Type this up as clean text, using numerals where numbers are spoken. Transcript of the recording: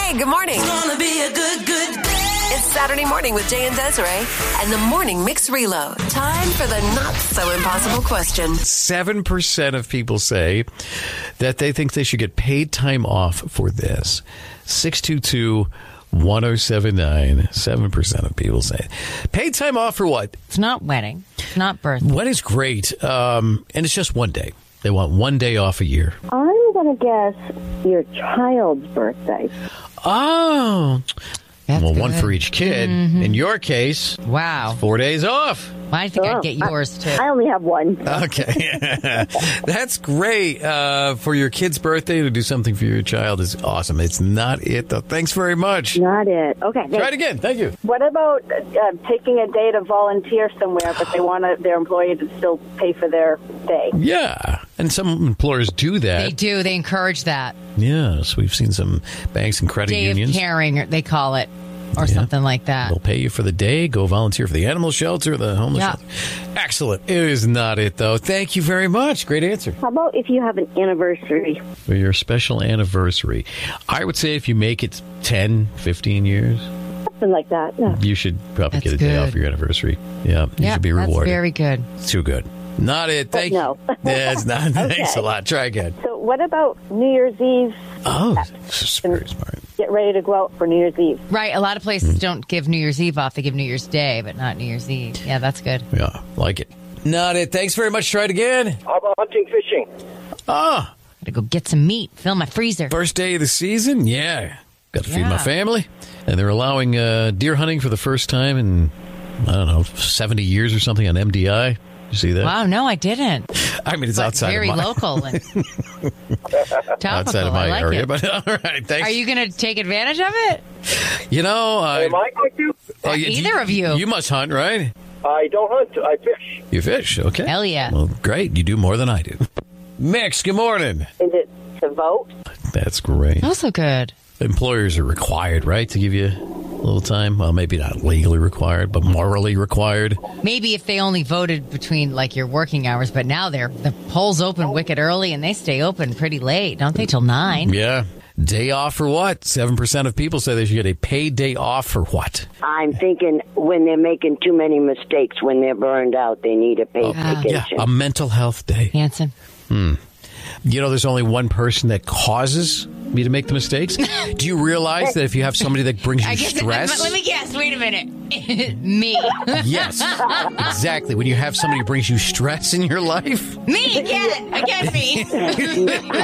Hey, good morning. It's gonna be a good day. It's Saturday morning with Jay and Desiree and the Morning Mix Reload. Time for the not-so-impossible question. 7% of people say that they think they should get paid time off for this. 622-1079. 7% of people say. Paid time off for what? It's not wedding. It's not birthday. Wedding's great, and it's just one day. They want one day off a year. I'm going to guess your child's birthday. Oh. That's well, good. one for each kid. In your case, Wow. 4 days off. Well, I think I'd get yours, too. I only have one. Okay. That's great. For your kid's birthday to do something for your child is awesome. It's not it, though. Thanks very much. Not it. Okay. Try it again. Thank you. What about taking a day to volunteer somewhere, but they want their employee to still pay for their day? Yeah. And some employers do that. They do. They encourage that. Yes. We've seen some banks and credit Day unions. of caring, they call it, or something like that. They'll pay you for the day. Go volunteer for the animal shelter, the homeless shelter. Excellent. It is not it, though. Thank you very much. Great answer. How about if you have an anniversary? For your special anniversary. I would say if you make it 10, 15 years, Something like that. Yeah. you should probably That's get a day good. off for your anniversary. Yeah, you should be rewarded. That's very good. It's too good. Not it. Thank no. you. Yeah, it's not. Thanks Okay. a lot. Try again. So what about New Year's Eve? Oh, this is very smart. Get ready to go out for New Year's Eve. Right. A lot of places don't give New Year's Eve off. They give New Year's Day, but not New Year's Eve. Yeah, that's good. Yeah, like it. Not it. Thanks very much. Try it again. How about hunting, fishing? Ah, Gotta go get some meat. Fill my freezer. first day of the season. Yeah. Got to feed my Yeah. family. And they're allowing deer hunting for the first time in, I don't know, 70 years or something on MDI. You see that? Wow, no, I didn't. I mean, it's But outside very of my local and topical. outside of my I like area, it. but all right, thanks. Are you going to take advantage of it? You know, Am I going to? Either of you. You must hunt, right? I don't hunt. I fish. You fish, okay? Hell yeah. Well, great. You do more than I do. Mix, good morning. Is it to vote? That's great. Also good. Employers are required, right, to give you a little time? Well, maybe not legally required, but morally required. Maybe if they only voted between like your working hours, but now the polls open wicked early and they stay open pretty late, don't they? Till 9. Yeah. Day off for what? 7% of people say they should get a paid day off for what? I'm thinking when they're making too many mistakes, when they're burned out, they need a paid Yeah, vacation. a mental health day. Hanson. You know, there's only one person that causes me to make the mistakes. Do you realize that if you have somebody that brings you stress? Let me guess. Wait a minute. Me. Yes, exactly. When you have somebody who brings you stress in your life. Me again. Again, me.